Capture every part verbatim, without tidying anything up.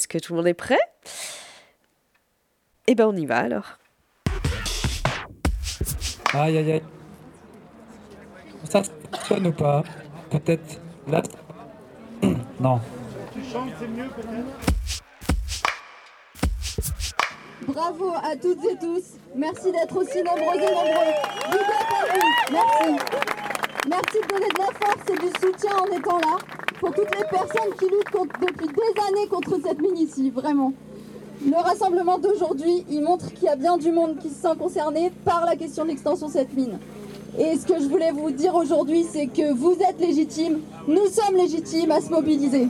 Est-ce que tout le monde est prêt ? Eh ben on y va alors. Aïe aïe aïe. Ça, ça fonctionne ou pas ? Peut-être là. Non. Tu chantes, c'est mieux peut-être ? Bravo à toutes et tous. Merci d'être aussi nombreux et nombreux. Big up à vous. Merci. Merci de donner de la force et du soutien en étant là pour toutes les personnes qui luttent contre, depuis des années contre cette mine ici, vraiment. Le rassemblement d'aujourd'hui, il montre qu'il y a bien du monde qui se sent concerné par la question de l'extension de cette mine. Et ce que je voulais vous dire aujourd'hui, c'est que vous êtes légitimes, nous sommes légitimes à se mobiliser.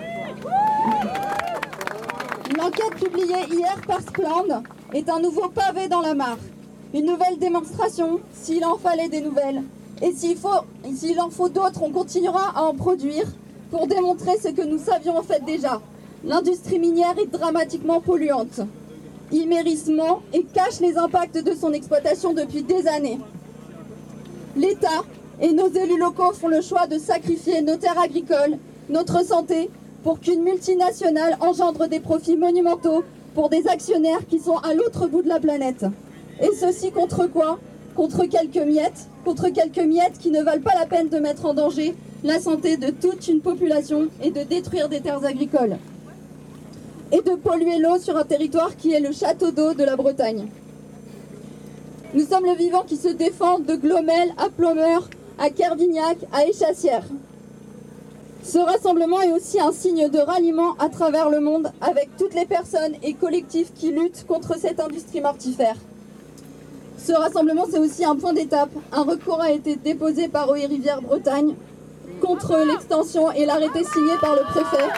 L'enquête publiée hier par Splend est un nouveau pavé dans la mare. Une nouvelle démonstration, s'il en fallait des nouvelles. Et s'il faut, s'il en faut d'autres, on continuera à en produire pour démontrer ce que nous savions en fait déjà. L'industrie minière est dramatiquement polluante. Il mérite ment et cache les impacts de son exploitation depuis des années. L'État et nos élus locaux font le choix de sacrifier nos terres agricoles, notre santé, pour qu'une multinationale engendre des profits monumentaux pour des actionnaires qui sont à l'autre bout de la planète. Et ceci contre quoi ? Contre quelques miettes, contre quelques miettes qui ne valent pas la peine de mettre en danger la santé de toute une population et de détruire des terres agricoles. Et de polluer l'eau sur un territoire qui est le château d'eau de la Bretagne. Nous sommes le vivant qui se défend de Glomel à Plomeur, à Kervignac, à Échassières. Ce rassemblement est aussi un signe de ralliement à travers le monde avec toutes les personnes et collectifs qui luttent contre cette industrie mortifère. Ce rassemblement, c'est aussi un point d'étape. Un recours a été déposé par Eaux et Rivières Bretagne contre l'extension et l'arrêté signé par le préfet.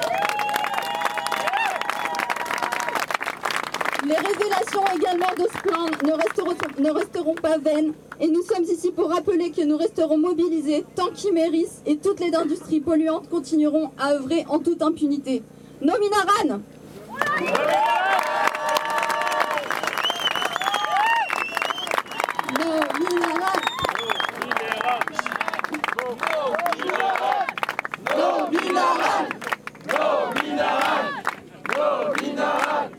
Les révélations également de Splend ne resteront, ne resteront pas vaines et nous sommes ici pour rappeler que nous resterons mobilisés tant qu'Imerys et toutes les industries polluantes continueront à œuvrer en toute impunité. No Minaran! No Minaran! No Minaran! No Minaran! No Minaran!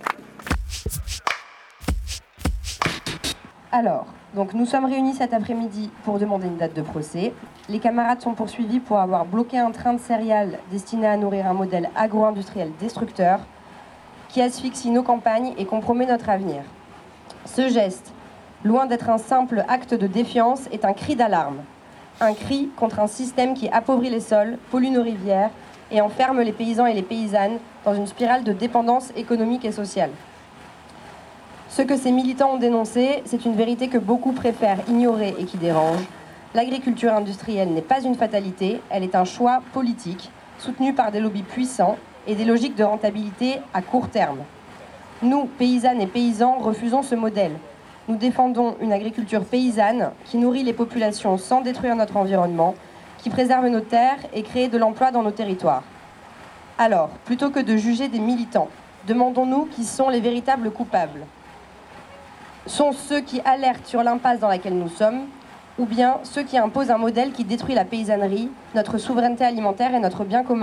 Alors, donc nous sommes réunis cet après-midi pour demander une date de procès. Les camarades sont poursuivis pour avoir bloqué un train de céréales destiné à nourrir un modèle agro-industriel destructeur qui asphyxie nos campagnes et compromet notre avenir. Ce geste, loin d'être un simple acte de défiance, est un cri d'alarme. Un cri contre un système qui appauvrit les sols, pollue nos rivières et enferme les paysans et les paysannes dans une spirale de dépendance économique et sociale. Ce que ces militants ont dénoncé, c'est une vérité que beaucoup préfèrent ignorer et qui dérange. L'agriculture industrielle n'est pas une fatalité, elle est un choix politique, soutenu par des lobbies puissants et des logiques de rentabilité à court terme. Nous, paysannes et paysans, refusons ce modèle. Nous défendons une agriculture paysanne qui nourrit les populations sans détruire notre environnement, qui préserve nos terres et crée de l'emploi dans nos territoires. Alors, plutôt que de juger des militants, demandons-nous qui sont les véritables coupables. Sont ceux qui alertent sur l'impasse dans laquelle nous sommes, ou bien ceux qui imposent un modèle qui détruit la paysannerie, notre souveraineté alimentaire et notre bien commun ?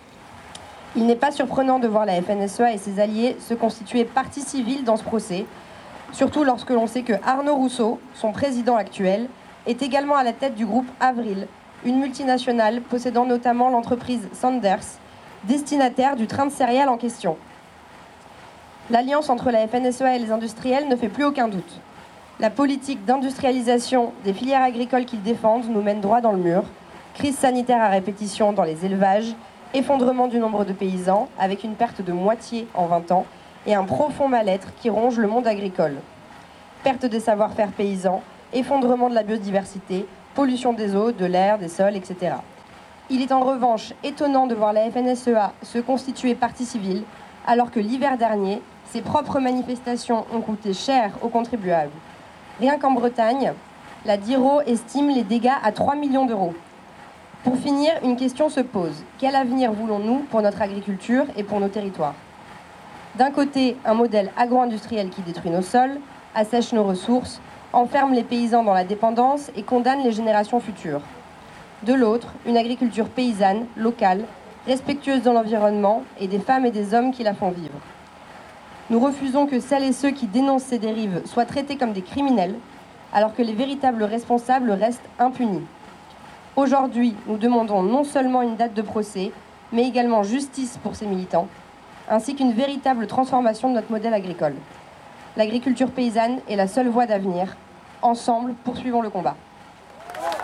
Il n'est pas surprenant de voir la F N S E A et ses alliés se constituer partie civile dans ce procès, surtout lorsque l'on sait que Arnaud Rousseau, son président actuel, est également à la tête du groupe Avril, une multinationale possédant notamment l'entreprise Sanders, destinataire du train de céréales en question. L'alliance entre la F N S E A et les industriels ne fait plus aucun doute. La politique d'industrialisation des filières agricoles qu'ils défendent nous mène droit dans le mur. Crise sanitaire à répétition dans les élevages, effondrement du nombre de paysans, avec une perte de moitié en vingt ans, et un profond mal-être qui ronge le monde agricole. Perte des savoir-faire paysans, effondrement de la biodiversité, pollution des eaux, de l'air, des sols, et cetera. Il est en revanche étonnant de voir la F N S E A se constituer partie civile, alors que l'hiver dernier, ses propres manifestations ont coûté cher aux contribuables. Rien qu'en Bretagne, la DIRO estime les dégâts à trois millions d'euros. Pour finir, une question se pose. Quel avenir voulons-nous pour notre agriculture et pour nos territoires ? D'un côté, un modèle agro-industriel qui détruit nos sols, assèche nos ressources, enferme les paysans dans la dépendance et condamne les générations futures. De l'autre, une agriculture paysanne, locale, respectueuse de l'environnement et des femmes et des hommes qui la font vivre. Nous refusons que celles et ceux qui dénoncent ces dérives soient traités comme des criminels, alors que les véritables responsables restent impunis. Aujourd'hui, nous demandons non seulement une date de procès, mais également justice pour ces militants, ainsi qu'une véritable transformation de notre modèle agricole. L'agriculture paysanne est la seule voie d'avenir. Ensemble, poursuivons le combat.